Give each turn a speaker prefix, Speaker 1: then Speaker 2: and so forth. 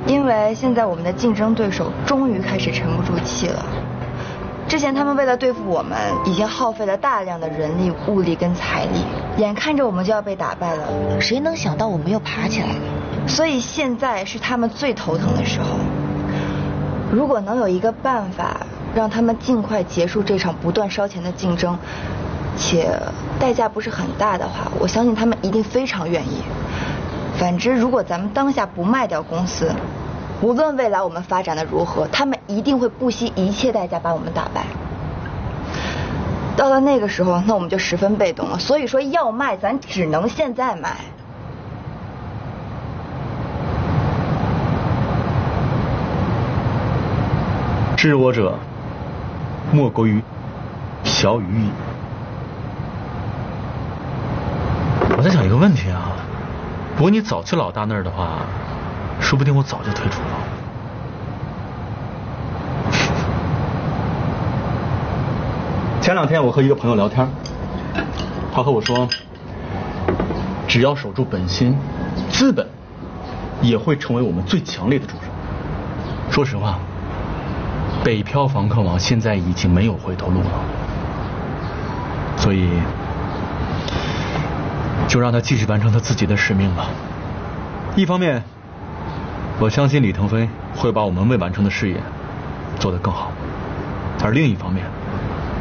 Speaker 1: 因为现在我们的竞争对手终于开始沉不住气了。之前他们为了对付我们，已经耗费了大量的人力、物力跟财力，眼看着我们就要被打败了，
Speaker 2: 谁能想到我们又爬起来了？
Speaker 1: 所以现在是他们最头疼的时候。如果能有一个办法让他们尽快结束这场不断烧钱的竞争，且代价不是很大的话，我相信他们一定非常愿意。反之，如果咱们当下不卖掉公司，无论未来我们发展的如何，他们一定会不惜一切代价把我们打败。到了那个时候，那我们就十分被动了。所以说要卖，咱只能现在卖。
Speaker 3: 知我者，莫过于小鱼矣。我在想一个问题啊，如果你早去老大那儿的话，说不定我早就退出了。前2天我和一个朋友聊天，他和我说，只要守住本心，资本也会成为我们最强烈的助手。说实话，北漂房客网现在已经没有回头路了，所以就让他继续完成他自己的使命吧。一方面，我相信李腾飞会把我们未完成的事业做得更好，而另一方面，